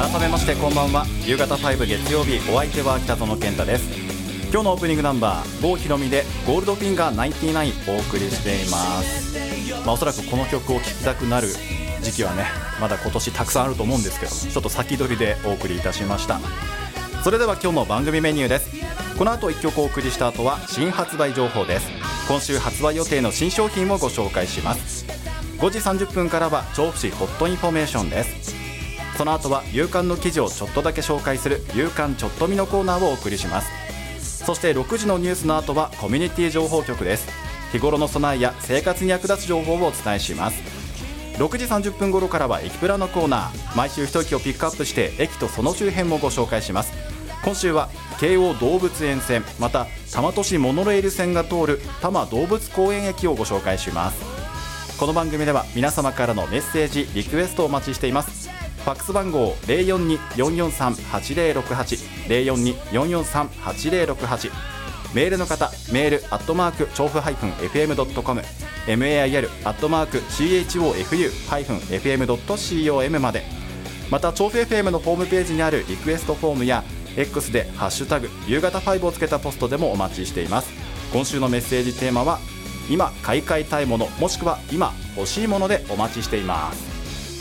改めましてこんばんは。夕方5月曜日、お相手は北園健太です。今日のオープニングナンバー、郷ひろみでゴールドフィンガー99お送りしています。おそらくこの曲を聴きたくなる時期はね、まだ今年たくさんあると思うんですけども、ちょっと先取りでお送りいたしました。それでは今日の番組メニューです。この後1曲お送りした後は新発売情報です。今週発売予定の新商品をご紹介します。5時30分からは調布市ホットインフォメーションです。その後は夕刊の記事をちょっとだけ紹介する夕刊ちょっと見のコーナーをお送りします。そして6時のニュースの後はコミュニティ情報局です。日頃の備えや生活に役立つ情報をお伝えします。6時30分頃からは駅プラのコーナー、毎週一駅をピックアップして駅とその周辺もご紹介します。今週は京王動物園線、また多摩都市モノレール線が通る多摩動物公園駅をご紹介します。この番組では皆様からのメッセージリクエストをお待ちしています。ファックス番号 042-443-8068 042-443-8068、メールの方、メール調布-fm.com、 mail-chofu-fm.com まで。また調布 FM のホームページにあるリクエストフォームや X でハッシュタグ夕方5をつけたポストでもお待ちしています。今週のメッセージテーマは今買い替えたいもの、もしくは今欲しいものでお待ちしています。